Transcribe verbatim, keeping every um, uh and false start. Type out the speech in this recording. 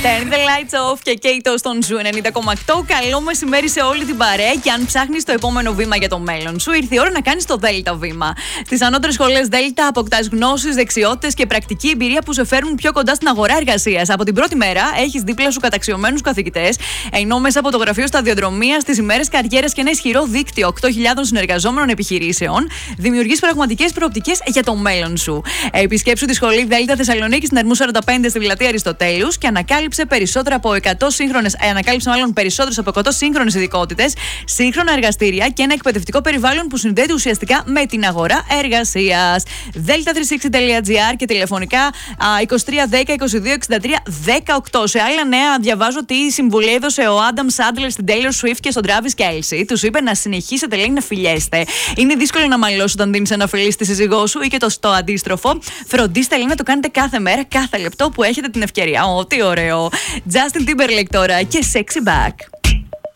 Turn the lights off και Κέιτο στον Ζου ενενήντα κόμμα οκτώ. Καλό μεσημέρι σε όλη την παρέα. Και αν ψάχνεις το επόμενο βήμα για το μέλλον σου, ήρθε η ώρα να κάνεις το Δέλτα βήμα. Στις ανώτερες σχολές Δέλτα αποκτάς γνώσεις, δεξιότητες και πρακτική εμπειρία που σε φέρνουν πιο κοντά στην αγορά εργασίας. Από την πρώτη μέρα έχεις δίπλα σου καταξιωμένους καθηγητές, ενώ μέσα από το γραφείο σταδιοδρομίας, στις ημέρες καριέρας και ένα ισχυρό δίκτυο οκτώ χιλιάδων συνεργαζόμενων επιχειρήσεων, δημιουργείς πραγματικές προοπτικές για το μέλλον σου. Επισκέψου τη σχολή Δέλτα Θεσσαλονίκη στην Ερμού σαράντα πέντε στη Πλατεία Αριστοτέλους και ανακάλυψε περισσότερα από εκατό σύγχρονες, ανακάλυψε μάλλον περισσότερες από εκατό σύγχρονες ειδικότητες, σύγχρονα εργαστήρια και ένα εκπαιδευτικό περιβάλλον που συνδέεται ουσιαστικά με την αγορά εργασίας. δέλτα τριακόσια εξήντα τελεία τζι άρ και τηλεφωνικά είκοσι τρία δέκα είκοσι δύο εξήντα τρία δεκαοκτώ. Σε άλλα νέα, διαβάζω τι συμβουλή έδωσε ο Άνταμ Σάντλερ στην Taylor Swift και στον Travis Kelce. Τους είπε να συνεχίσετε, λέει, να φιλιέστε. Είναι δύσκολο να μαλλώσει όταν δίνεις ένα φιλί στη σύζυγό σου ή και το στο αντίστροφο. Φροντίστε, λέει, να το κάνετε κάθε μέρα, κάθε λεπτό που έχετε την ευκαιρία. Ω, τι ωραίο. Justin Timberlake τώρα και Sexy Back.